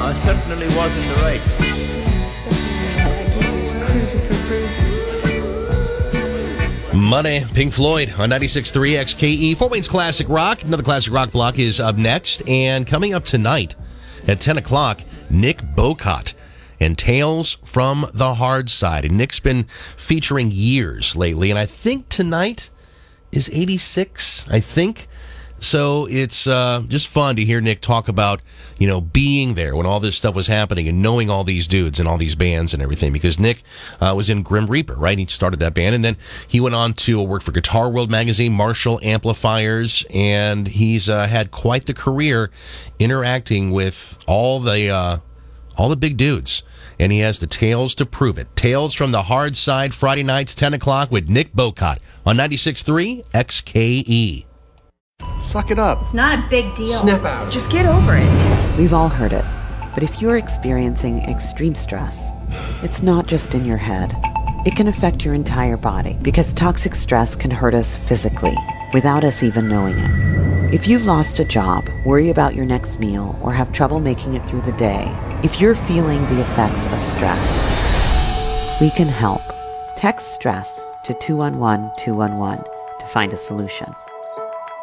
I certainly was in the right. Yes, definitely. I guess he was cruising for bruising. Money, Pink Floyd on 96.3 XKE. Fort Wayne's Classic Rock. Another Classic Rock block is up next. And coming up tonight at 10 o'clock, Nick Bocott and Tales from the Hard Side. And Nick's been featuring years lately. And I think tonight is 86, I think. So it's just fun to hear Nick talk about, being there when all this stuff was happening and knowing all these dudes and all these bands and everything. Because Nick was in Grim Reaper, right? He started that band, and then he went on to work for Guitar World magazine, Marshall Amplifiers, and he's had quite the career interacting with all the big dudes. And he has the tales to prove it. Tales from the Hard Side, Friday nights, 10 o'clock with Nick Bocott on 96.3 XKE. Suck it up. It's not a big deal. Snap out. Just get over it. We've all heard it. But if you're experiencing extreme stress, it's not just in your head. It can affect your entire body because toxic stress can hurt us physically without us even knowing it. If you've lost a job, worry about your next meal, or have trouble making it through the day, if you're feeling the effects of stress, we can help. Text STRESS to 211-211 to find a solution.